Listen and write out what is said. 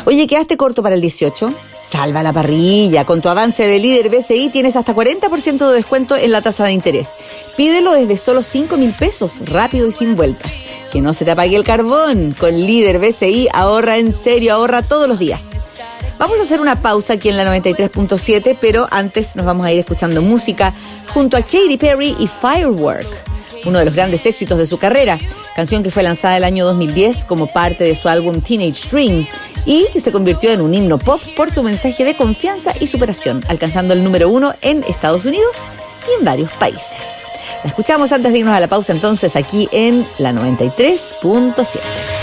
Oye, ¿quedaste corto para el 18? Salva la parrilla. Con tu avance de Líder BCI tienes hasta 40% de descuento en la tasa de interés. Pídelo desde solo 5.000 pesos, rápido y sin vueltas. Que no se te apague el carbón. Con Líder BCI ahorra en serio, ahorra todos los días. Vamos a hacer una pausa aquí en la 93.7, pero antes nos vamos a ir escuchando música junto a Katy Perry y Firework, uno de los grandes éxitos de su carrera, canción que fue lanzada el año 2010 como parte de su álbum Teenage Dream y que se convirtió en un himno pop por su mensaje de confianza y superación, alcanzando el número 1 en Estados Unidos y en varios países. La escuchamos antes de irnos a la pausa entonces aquí en la 93.7.